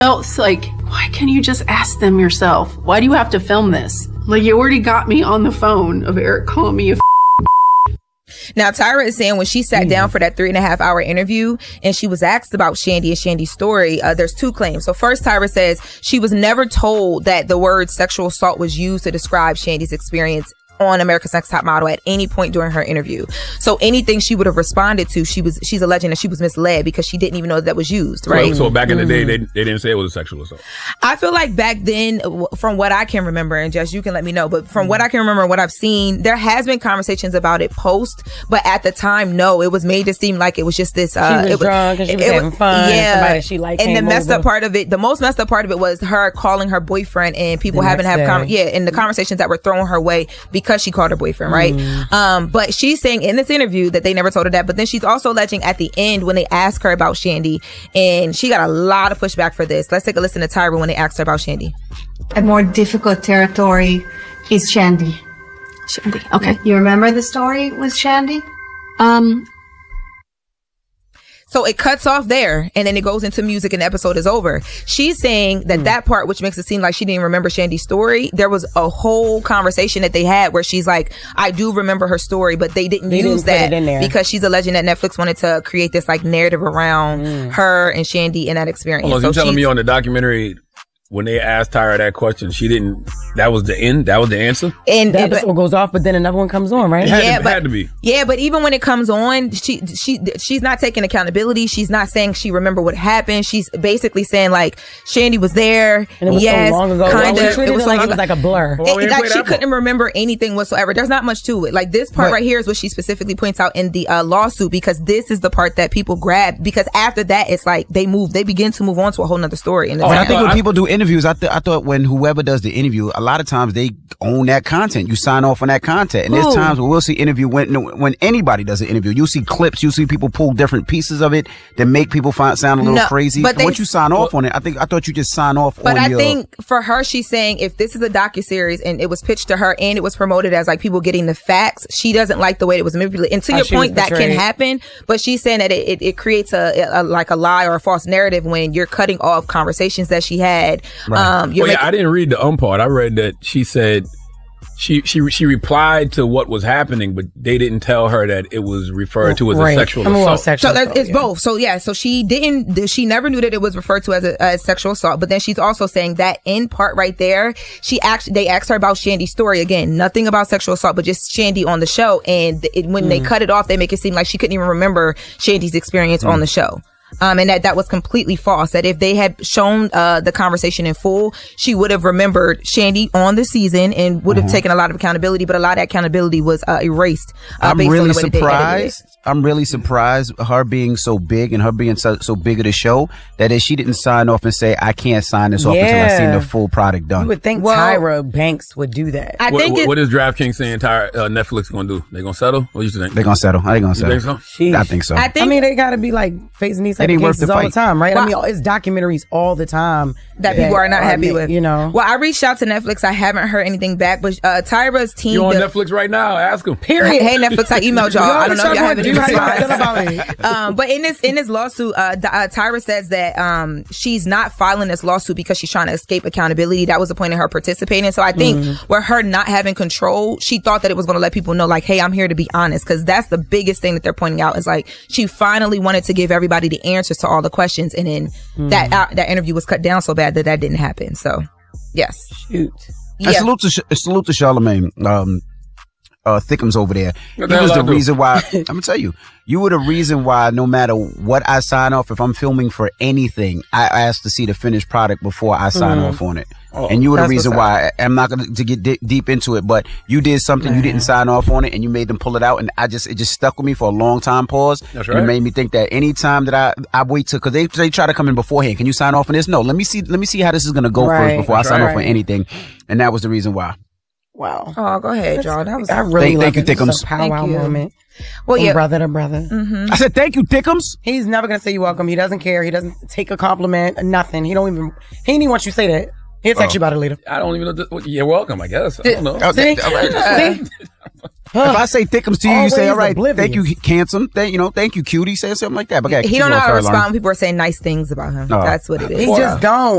else, like, why can't you just ask them yourself? Why do you have to film this? Like, you already got me on the phone of Eric calling me a Now, Tyra is saying when she sat down for that 3.5 hour interview and she was asked about Shandy and Shandy's story, there's two claims. So first, Tyra says she was never told that the word sexual assault was used to describe Shandy's experience on America's Next Top Model at any point during her interview. So anything she would have responded to, she's alleging that she was misled because she didn't even know that was used, right? So back in the day, they didn't say it was a sexual assault. I feel like back then, from what I can remember, and Jess, you can let me know, but from what I can remember and what I've seen, there has been conversations about it post, but at the time, no, it was made to seem like it was just this, she was drunk and she was having fun. Yeah. Somebody that she liked. And the most messed up part of it was her calling her boyfriend and people having to have and the conversations that were thrown her way because she called her boyfriend, right? But she's saying in this interview that they never told her that, but then she's also alleging at the end when they asked her about Shandy, and she got a lot of pushback for this. Let's take a listen to Tyra when they asked her about Shandy. A more difficult territory is Shandy. Shandy, okay. You remember the story with Shandy? So it cuts off there, and then it goes into music, and the episode is over. She's saying that that part, which makes it seem like she didn't remember Shandy's story, there was a whole conversation that they had where she's like, I do remember her story, but they didn't use that because she's alleging that Netflix wanted to create this like narrative around her and Shandy and that experience. Hold on, so you telling me on the documentary, when they asked Tyra that question, she didn't, that was the end? That was the answer? And that episode goes off, but then another one comes on, right? It had to be. Yeah, but even when it comes on, she's not taking accountability. She's not saying she remember what happened. She's basically saying like, Shandy was there. And it was so long ago. It was like a blur. Like she couldn't remember anything whatsoever. There's not much to it. Like this part right here is what she specifically points out in the lawsuit, because this is the part that people grab, because after that, it's like they begin to move on to a whole nother story. And I think when people do interviews, I thought when whoever does the interview, a lot of times they own that content. You sign off on that content. And there's times where we'll see interview when anybody does an interview, you'll see clips, you'll see people pull different pieces of it that make people sound a little crazy. But once you sign off on it, I thought you just sign off on it. But I think for her, she's saying if this is a docuseries and it was pitched to her and it was promoted as like people getting the facts, she doesn't like the way it was manipulated. And to your point, that can happen. But she's saying that it creates a lie or a false narrative when you're cutting off conversations that she had. Right. I didn't read the part. I read that she said she replied to what was happening, but they didn't tell her that it was referred to as a sexual assault. So it's both. So yeah, so she never knew that it was referred to as sexual assault. But then she's also saying that in part right there, they asked her about Shandy's story again, nothing about sexual assault, but just Shandy on the show. And when they cut it off, they make it seem like she couldn't even remember Shandy's experience on the show. And that was completely false. That if they had shown the conversation in full, she would have remembered Shandy on the season and would have taken a lot of accountability. But a lot of that accountability was erased. I'm really surprised. I'm really surprised her being so big and her being so big of the show that she didn't sign off and say, I can't sign this off until I seen the full product done. You would think Tyra Banks would do that. What is DraftKings saying Netflix going to do? They going to settle? What do you think? They're going to settle. Are they going to settle? You think so? I think so. I mean, they got to be like facing these type of cases all the time, right? Well, I mean, it's documentaries all the time that people are not happy with. You know. Well, I reached out to Netflix. I haven't heard anything back, but Tyra's team. You're on Netflix right now. Ask them. Period. Hey, Netflix, I emailed y'all. I don't know if y'all have any response. About but in this lawsuit, Tyra says that she's not filing this lawsuit because she's trying to escape accountability. That was the point of her participating. So I think with her not having control, she thought that it was going to let people know, like, hey, I'm here to be honest, because that's the biggest thing that they're pointing out is like she finally wanted to give everybody the answers to all the questions, and then that interview was cut down so bad that didn't happen. So yes, shoot. Yeah. Salute to Charlamagne. Thickums over there. He was the reason why. I'm gonna tell you, you were the reason why. No matter what I sign off, if I'm filming for anything, I ask to see the finished product before I sign off on it. And you were the reason why. I'm not gonna get deep into it, but you did something. You didn't sign off on it, and you made them pull it out, and it just stuck with me for a long time. Pause. That's right. And it made me think that any time that I wait to, because they try to come in beforehand. Can you sign off on this? No. Let me see how this is gonna go first before I sign off on anything. And that was the reason why. Wow. Oh, go ahead, y'all. That was I really thank you, Thickums. Powwow moment. Well, yeah, brother to brother. I said thank you, Thickums. He's never gonna say you're welcome. He doesn't care. He doesn't take a compliment. Nothing. He didn't even want you to say that. He'll text you about it later. I don't even know. You're welcome, I guess. I don't know. See? If I say Thickums to you, you say, all right, oblivious. thank you, handsome. Thank you, cutie. Say something like that. But he don't know how to respond when people are saying nice things about him. That's what it is. He just don't.